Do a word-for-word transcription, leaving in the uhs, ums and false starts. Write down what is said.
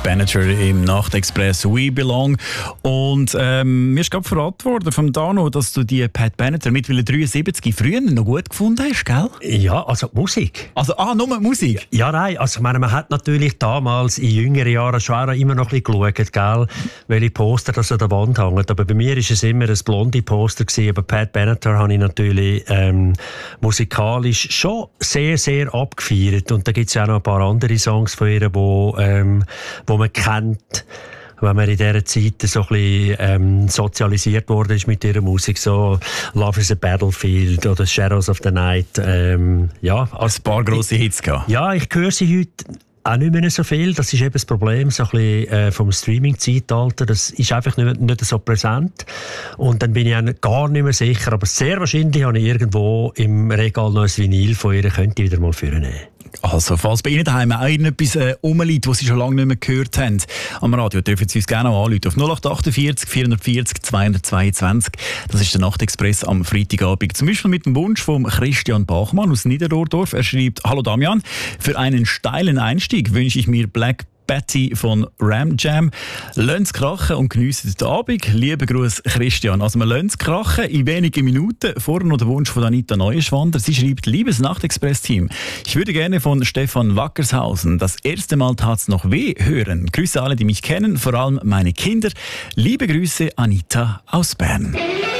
Pat Benatar im Nachtexpress «We Belong». Und ähm, mir ist gerade verraten worden vom Dano, dass du die Pat Benatar mittlerweile dreiundsiebzig früher noch gut gefunden hast, gell? Ja, also Musik. Also, ah, nur Musik? Ja, nein, also ich meine, man hat natürlich damals in jüngeren Jahren schon auch immer noch ein bisschen geschaut, gell, welche Poster das an der Wand hängen. Aber bei mir war es immer ein blonde Poster gewesen, aber Pat Benatar habe ich natürlich ähm, musikalisch schon sehr, sehr abgefeiert. Und da gibt es ja auch noch ein paar andere Songs von ihr, wo, ähm, wo man kennt, wenn man in dieser Zeit so ein bisschen ähm, sozialisiert worden ist mit ihrer Musik, so «Love is a Battlefield» oder «Shadows of the Night». Ähm, ja, also ein paar grosse Hits gehabt. Ja, ich höre sie heute auch nicht mehr so viel. Das ist eben das Problem so ein bisschen, äh, vom Streaming-Zeitalter. Das ist einfach nicht, nicht so präsent. Und dann bin ich auch gar nicht mehr sicher. Aber sehr wahrscheinlich habe ich irgendwo im Regal noch ein Vinyl von ihr, könnte ich wieder mal vornehmen. Also, falls bei Ihnen daheim auch irgendetwas äh, rumliegt, was Sie schon lange nicht mehr gehört haben, am Radio, dürfen Sie uns gerne auch anrufen auf null acht achtundvierzig vierhundertvierzig zweihundertzweiundzwanzig. Das ist der Nachtexpress am Freitagabend. Zum Beispiel mit dem Wunsch von Christian Bachmann aus Niederrohdorf. Er schreibt: Hallo Damian, für einen steilen Einstieg wünsche ich mir Black Betty von Ram Jam. Lasst krachen und geniessen den Abend. Lieber Gruß, Christian. Also, wir lassen krachen in wenigen Minuten. Vorher noch der Wunsch von Anita Neuenschwander. Sie schreibt: Liebes Nachtexpress-Team, ich würde gerne von Stefan Wackershausen «Das erste Mal tat's noch weh» hören. Grüße alle, die mich kennen, vor allem meine Kinder. Liebe Grüße, Anita aus Bern.